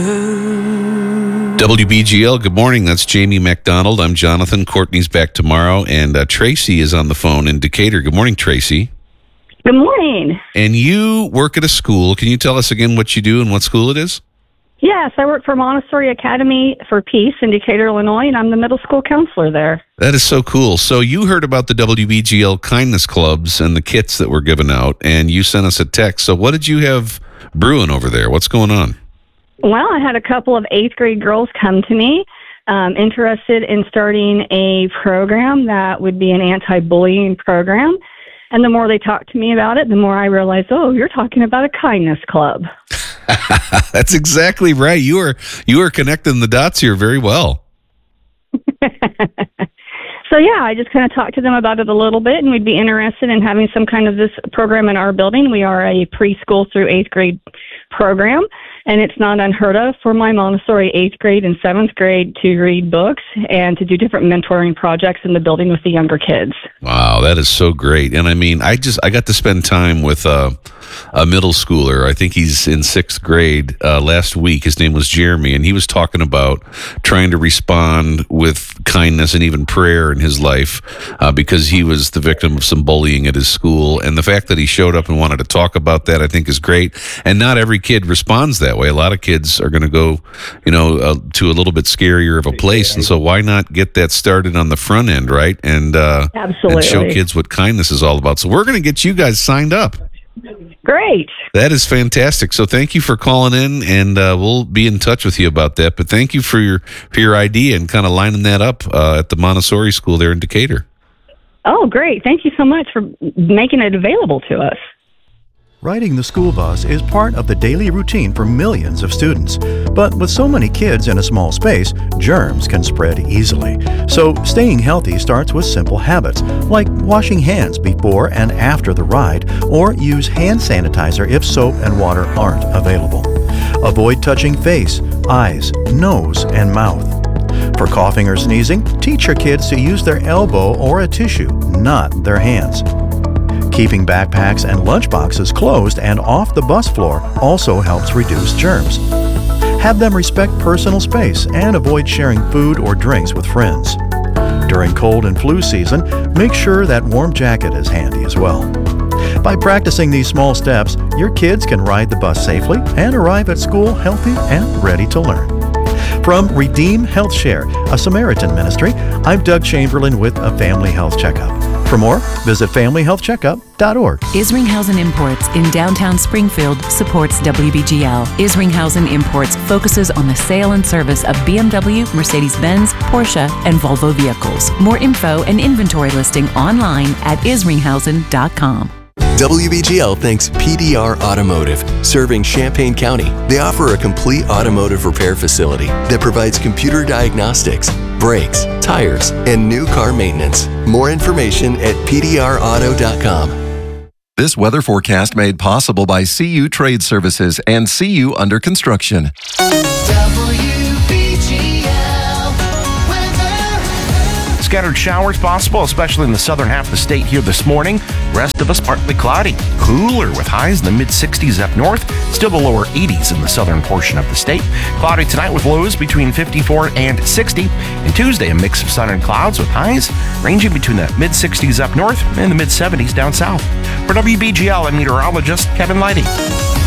WBGL, good morning. That's Jamie McDonald. I'm Jonathan. Courtney's back tomorrow, and Tracy is on the phone in Decatur. Good morning, Tracy. Good morning. And you work at a school. Can you tell us again what you do and what school it is? Yes, I work for Montessori Academy for Peace in Decatur, Illinois, and I'm the middle school counselor there. That is so cool. So you heard about the WBGL Kindness Clubs and the kits that were given out, and you sent us a text. So what did you have brewing over there? What's going on? Well, I had a couple of 8th grade girls come to me interested in starting a program that would be an anti-bullying program. And the more they talked to me about it, the more I realized, oh, you're talking about a kindness club. That's exactly right. You are connecting the dots here very well. So, yeah, I just kind of talked to them about it a little bit, and we'd be interested in having some kind of this program in our building. We are a preschool through 8th grade program, and it's not unheard of for my Montessori 8th grade and 7th grade to read books and to do different mentoring projects in the building with the younger kids. Wow, that is so great. And I mean, I got to spend time with a middle schooler. I think he's in 6th grade last week. His name was Jeremy, and he was talking about trying to respond with kindness and even prayer in his life because he was the victim of some bullying at his school. And the fact that he showed up and wanted to talk about that, I think, is great. And not every kid responds that way. A lot of kids are going to go, to a little bit scarier of a place. And so why not get that started on the front end, right? And, Absolutely. And show kids what kindness is all about. So we're going to get you guys signed up. Great. That is fantastic. So thank you for calling in, and we'll be in touch with you about that. But thank you for your idea and kind of lining that up at the Montessori school there in Decatur. Oh, great. Thank you so much for making it available to us. Riding the school bus is part of the daily routine for millions of students. But with so many kids in a small space, germs can spread easily. So staying healthy starts with simple habits, like washing hands before and after the ride, or use hand sanitizer if soap and water aren't available. Avoid touching face, eyes, nose, and mouth. For coughing or sneezing, teach your kids to use their elbow or a tissue, not their hands. Keeping backpacks and lunchboxes closed and off the bus floor also helps reduce germs. Have them respect personal space and avoid sharing food or drinks with friends. During cold and flu season, make sure that warm jacket is handy as well. By practicing these small steps, your kids can ride the bus safely and arrive at school healthy and ready to learn. From Redeem Health Share, a Samaritan ministry, I'm Doug Chamberlain with a Family Health Checkup. For more, visit familyhealthcheckup.org. Isringhausen Imports in downtown Springfield supports WBGL. Isringhausen Imports focuses on the sale and service of BMW, Mercedes-Benz, Porsche, and Volvo vehicles. More info and inventory listing online at isringhausen.com. WBGL thanks PDR Automotive, serving Champaign County. They offer a complete automotive repair facility that provides computer diagnostics, brakes, tires, and new car maintenance. More information at pdrauto.com. This weather forecast made possible by CU Trade Services and CU Under Construction. Scattered showers possible, especially in the southern half of the state here this morning. Rest of us partly cloudy. Cooler with highs in the mid-60s up north. Still the lower 80s in the southern portion of the state. Cloudy tonight with lows between 54 and 60. And Tuesday, a mix of sun and clouds with highs ranging between the mid-60s up north and the mid-70s down south. For WBGL, I'm meteorologist Kevin Leidy.